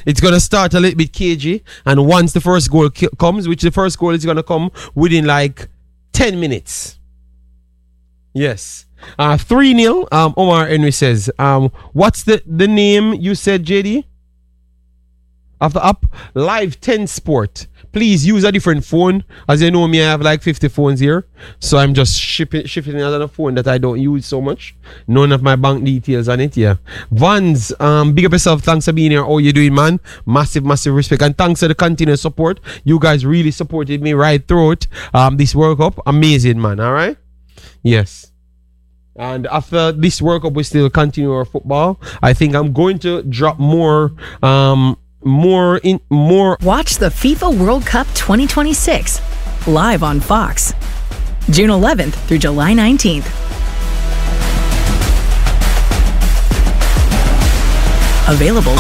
It's going to start a little bit cagey. And once the first goal comes, which the first goal is going to come within like 10 minutes. Yes. 3-0. Omar Henry says, what's the name you said, JD? Of the app? Live 10 Sport. Please use a different phone. As you know me, I have like 50 phones here. So I'm just shifting another phone that I don't use so much. None of my bank details on it, yeah. Vans, big up yourself. Thanks for being here. How you doing, man? Massive respect. And thanks for the continued support. You guys really supported me right through it. This World Cup, amazing, man. All right? Yes. And after this World Cup, we still continue our football. I think I'm going to drop more. Watch the FIFA World Cup 2026 live on Fox, June 11th through July 19th. Available